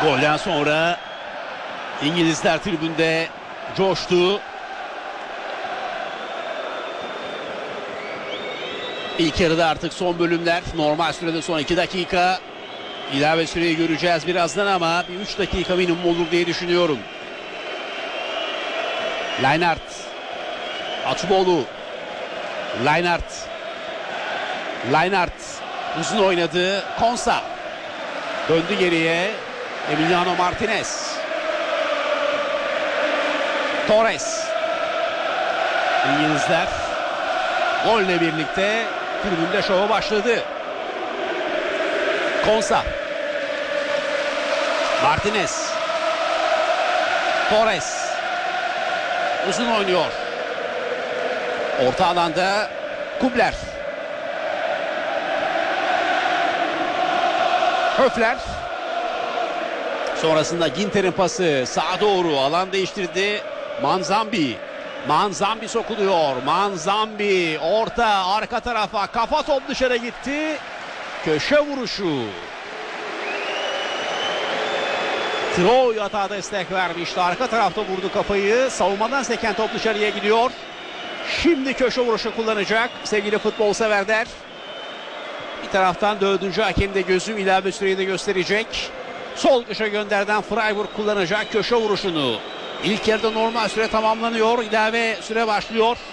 Golden sonra İngilizler tribünde coştu. İlk yarıda artık son bölümler. Normal sürede son 2 dakika. İlave süreyi göreceğiz birazdan ama bir 3 dakika minimum olur diye düşünüyorum. Lainart. Atuboğlu. Lainart. Uzun oynadı. Konsa. Döndü geriye. Emiliano Martinez. Torres. İngilizler golle birlikte tribünde şova başladı. Konsa. Martinez. Torres. Uzun oynuyor. Orta alanda Kubler. Höfler. Sonrasında Ginter'in pası sağa doğru alan değiştirdi. Manzambi sokuluyor. Manzambi orta arka tarafa, kafa top dışarı gitti. Köşe vuruşu. Troy hata destek vermişti. Arka tarafta vurdu kafayı. Savunmadan seken top dışarıya gidiyor. Şimdi köşe vuruşu kullanacak sevgili futbol severler. Bir taraftan 4. hakem de gözüm ilave süreyi de gösterecek. Sol köşe gönderden Freiburg kullanacak köşe vuruşunu. İlk yarıda normal süre tamamlanıyor. İlave süre başlıyor.